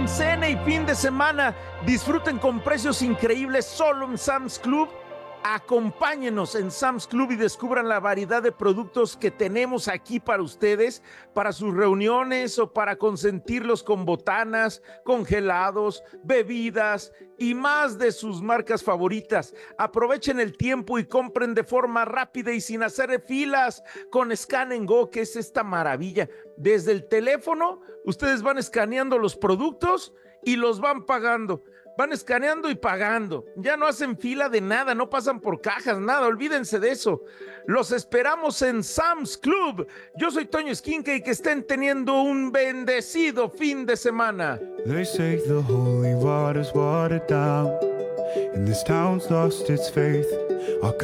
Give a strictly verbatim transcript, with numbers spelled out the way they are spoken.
quincena y fin de semana. Disfruten con precios increíbles solo en Sam's Club. Acompáñenos en Sam's Club y descubran la variedad de productos que tenemos aquí para ustedes, para sus reuniones o para consentirlos con botanas, congelados, bebidas y más de sus marcas favoritas. Aprovechen el tiempo y compren de forma rápida y sin hacer filas con Scan and Go, que es esta maravilla. Desde el teléfono, ustedes van escaneando los productos y los van pagando. Van escaneando y pagando. Ya no hacen fila de nada, no pasan por cajas, nada. Olvídense de eso. Los esperamos en Sam's Club. Yo soy Toño Esquinca y que estén teniendo un bendecido fin de semana. They say the holy water's watered down, and this town's lost its faith. Our